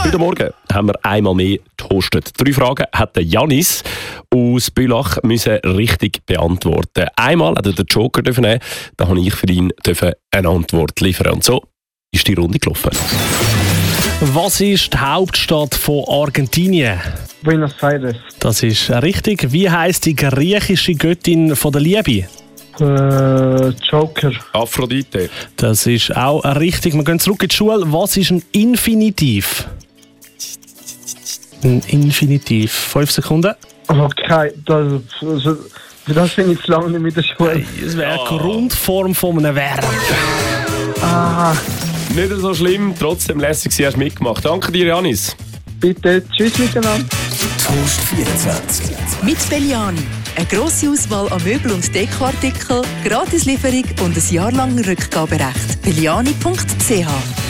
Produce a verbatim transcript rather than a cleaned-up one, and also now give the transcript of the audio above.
Heute Morgen haben wir einmal mehr getoastet. Drei Fragen hat der Janis aus Bülach müssen richtig beantworten. Einmal hat er den Joker nehmen, da habe ich für ihn eine Antwort liefern. Und so ist die Runde gelaufen. Was ist die Hauptstadt von Argentinien? Buenos Aires. Das ist richtig. Wie heisst die griechische Göttin von der Liebe? Äh, Joker. Aphrodite. Das ist auch richtig. Wir gehen zurück in die Schule. Was ist ein Infinitiv? Ein Infinitiv. Fünf Sekunden. Okay, das, also, das bin ich zu lange nicht mit der Schule. Das wäre eine Grundform von einem Verb. Ah, Nicht so schlimm, trotzdem lässig, sie hast mitgemacht. Danke dir, Janis. bitte, tschüss miteinander. Toast vierundzwanzig. Mit Belliani. Eine grosse Auswahl an Möbel- und Dekoartikeln, Gratislieferung und ein Jahr lang Rückgaberecht. belliani punkt c h